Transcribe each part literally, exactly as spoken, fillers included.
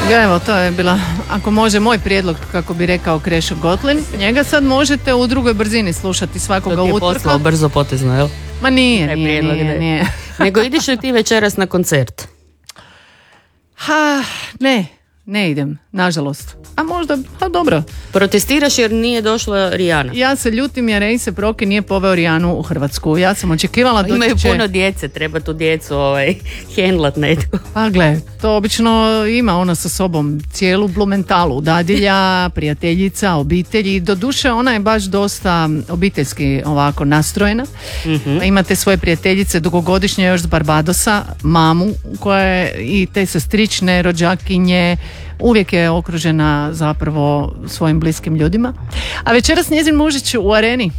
Evo, to je bila, ako može, moj prijedlog, kako bi rekao Krešo Gotlin. Njega sad možete u drugoj brzini slušati svakoga utorka. To ti je poslao brzo potezno, jel? Ma nije, nije, nije, nije. Nego ideš li ti večeras na koncert? Ha, ne, ne idem, nažalost. A možda, pa dobro. Protestiraš jer nije došla Rijana? Ja se ljutim jer Ejse Proki nije poveo Rijanu u Hrvatsku. Ja sam očekivala da imaju će... puno djece, treba tu djecu ovaj, hendlat netko. Pa gle, to obično ima ona sa sobom cijelu blumentalu, dadilja, prijateljica, obitelji. Doduše ona je baš dosta obiteljski ovako nastrojena. Mm-hmm. Imate svoje prijateljice dugogodišnje još s Barbadosa, mamu koja je i te sestrične, rođakinje, uvijek je okružena zapravo svojim bliskim ljudima. A večeras njezin mužić u areni,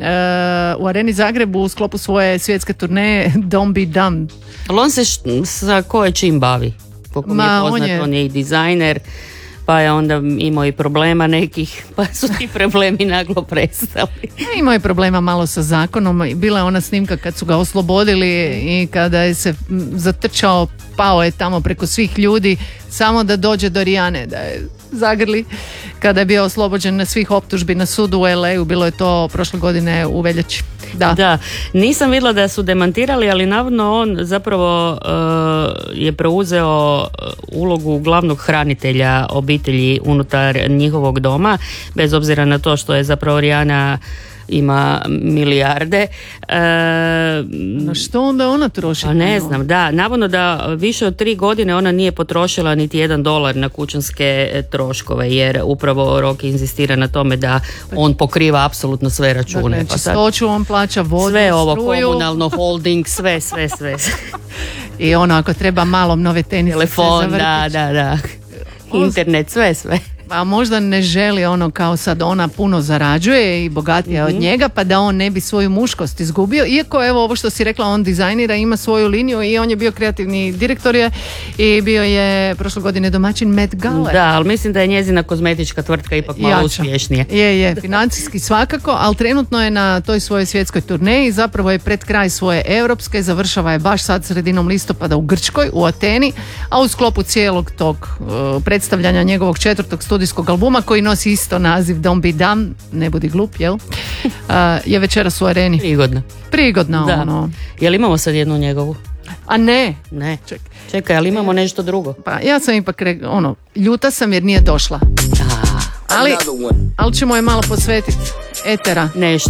e, u areni Zagrebu u sklopu svoje svjetske turneje Don't Be Dumb. Ali on se š, sa koje čim bavi? Koliko mi je poznat, on je... on je i dizajner, pa je onda imao i problema nekih, pa su ti problemi naglo prestali. Imao je problema malo sa zakonom. Bila je ona snimka kad su ga oslobodili i kada je se zatrčao, pao je tamo preko svih ljudi samo da dođe do Rijane, da je zagrli. Kada je bio oslobođen na svih optužbi na sudu u el ej-u, bilo je to prošle godine u veljači. Da. Da, nisam vidjela da su demantirali, ali navodno on zapravo uh, je preuzeo ulogu glavnog hranitelja obitelji unutar njihovog doma, bez obzira na to što je zapravo Rijana ima milijarde. E, Na što onda ona troši? Pa ne znam, da. Navodno da više od tri godine ona nije potrošila niti jedan dolar na kućanske troškove, jer upravo Rocky inzistira na tome da on pokriva apsolutno sve račune. Dakle, čistoću, on plaća vodu, sve ovo, struju. komunalno, holding, sve, sve, sve. I ono, ako treba malom nove tenisice, telefon, da, da, da. Internet, sve, sve. Pa možda ne želi ono kao sad ona puno zarađuje i bogatija mm-hmm. od njega, pa da on ne bi svoju muškost izgubio, iako evo ovo što si rekla, on dizajnira, ima svoju liniju i on je bio kreativni direktor je, i bio je prošle godine domaćin Met Gale. Da, ali mislim da je njezina kozmetička tvrtka ipak malo Jača. uspješnije. Je, je, financijski svakako, ali trenutno je na toj svojoj svjetskoj turneji, zapravo je pred kraj svoje europske, završava je baš sad sredinom listopada u Grčkoj, u Ateni, a u sklopu cijelog tog uh, predstavljanja njegovog četvrtog studijskog albuma koji nosi isto naziv Don't Be Dumb, ne budi glup, jel? Uh, je večeras u areni. Prigodno. Prigodno, da. ono. Jel imamo sad jednu njegovu? A ne. Ne. Čekaj, Čekaj ali imamo nešto drugo. Pa ja sam ipak rekla, ono, ljuta sam jer nije došla. A. Ali, ali ćemo je malo posvetiti etera. Nešto.